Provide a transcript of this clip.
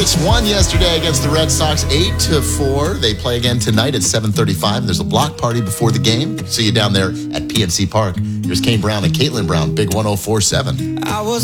Mets won yesterday against the Red Sox 8-4. They play again tonight at 7:35. There's a block party before the game. See you down there at PNC Park. Here's Kane Brown and Caitlin Brown, Big 104.7.